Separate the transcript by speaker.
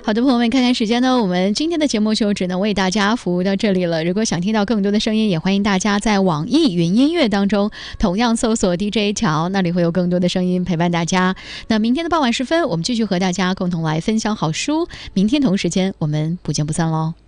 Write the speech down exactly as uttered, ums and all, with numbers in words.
Speaker 1: 好的，朋友们，看看时间呢，我们今天的节目就只能为大家服务到这里了。如果想听到更多的声音，也欢迎大家在网易云音乐当中同样搜索 D J 乔，那里会有更多的声音陪伴大家。那明天的傍晚时分，我们继续和大家共同来分享好书。明天同时间，我们不见不散喽。